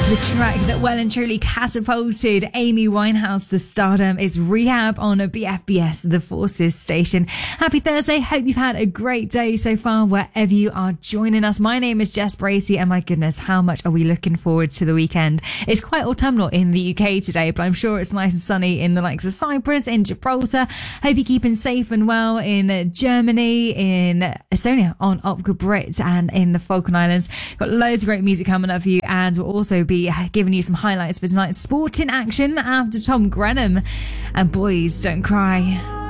The track that well and truly catapulted Amy Winehouse to stardom is Rehab on a BFBS, the Forces station. Happy Thursday. Hope you've had a great day so far wherever you are joining us. My name is Jess Bracey, and my goodness, how much are we looking forward to the weekend? It's quite autumnal in the UK today, but I'm sure it's nice and sunny in the likes of Cyprus, in Gibraltar. Hope you're keeping safe and well in Germany, in Estonia, on Opera Brit, and in the Falkland Islands. Got loads of great music coming up for you, and we'll also be giving you some highlights for tonight's sporting action after Tom Grenham and Boys Don't Cry.